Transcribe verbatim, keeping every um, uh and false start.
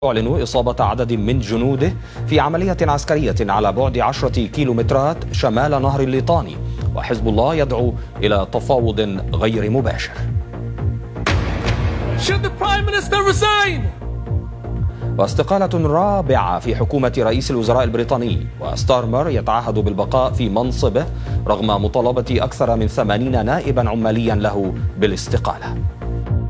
يعلن إصابة عدد من جنوده في عملية عسكرية على بعد عشرة كيلومترات شمال نهر الليطاني، وحزب الله يدعو إلى تفاوض غير مباشر. واستقالة رابعة في حكومة رئيس الوزراء البريطاني، وستارمر يتعهد بالبقاء في منصبه رغم مطالبة أكثر من ثمانين نائبا عماليا له بالاستقالة.